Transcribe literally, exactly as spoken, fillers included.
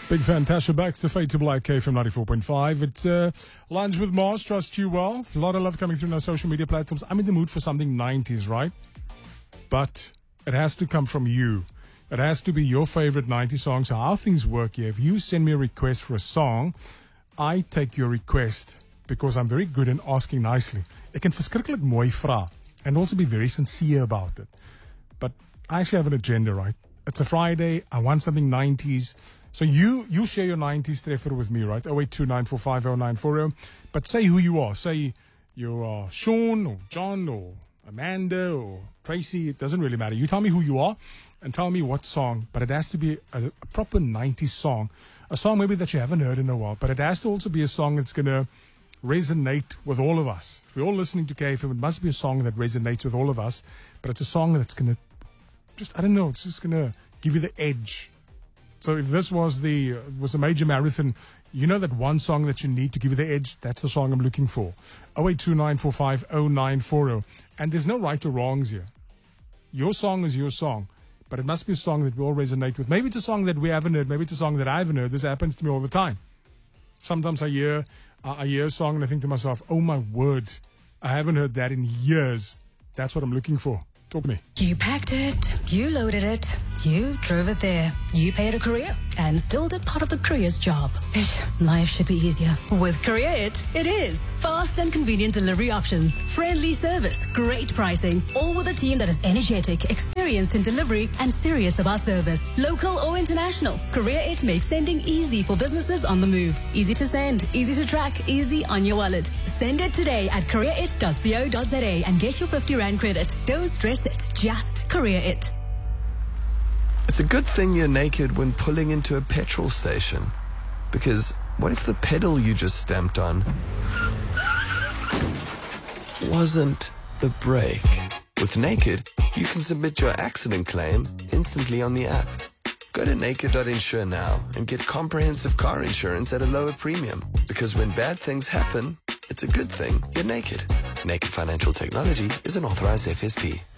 Big fan, Tasha Baxter, Fade to Black, K F M ninety-four point five. It's uh, Lunch with Mars, trust you well. A lot of love coming through on our social media platforms. I'm in the mood for something nineties, right? But it has to come from you. It has to be your favorite nineties song. So how things work here, if you send me a request for a song, I take your request because I'm very good in asking nicely. Ek kan verskriklik mooi vra and also be very sincere about it. But I actually have an agenda, right? It's a Friday. I want something nineties. So you you share your nineties treffer with me, right? oh eight two nine four five oh nine four oh. But say who you are. Say you are Sean or John or Amanda or Tracy. It doesn't really matter. You tell me who you are and tell me what song. But it has to be a, a proper nineties song. A song maybe that you haven't heard in a while. But it has to also be a song that's going to resonate with all of us. If we're all listening to K F M, it must be a song that resonates with all of us. But it's a song that's going to just, I don't know, it's just going to give you the edge. So if this was the uh, was a major marathon, you know that one song that you need to give you the edge, that's the song I'm looking for. oh eight two nine four five oh nine four oh. And there's no right or wrongs here. Your song is your song, but it must be a song that we all resonate with. Maybe it's a song that we haven't heard. Maybe it's a song that I haven't heard. This happens to me all the time. Sometimes I hear, uh, I hear a song and I think to myself, oh my word, I haven't heard that in years. That's what I'm looking for. Talk to me. You packed it, you loaded it, you drove it there. You paid a courier and still did part of the courier's job. Ish, life should be easier. With Courier It, it is. Fast and convenient delivery options, friendly service, great pricing, all with a team that is energetic, experienced in delivery, and serious about service. Local or international, Courier It makes sending easy for businesses on the move. Easy to send, easy to track, easy on your wallet. Send it today at courier it dot co dot za and get your fifty rand credit. Don't stress it, just Courier It. It's a good thing you're naked when pulling into a petrol station. Because what if the pedal you just stamped on wasn't the brake? With Naked, you can submit your accident claim instantly on the app. Go to naked dot insure now and get comprehensive car insurance at a lower premium. Because when bad things happen, it's a good thing you're naked. Naked Financial Technology is an authorized F S P.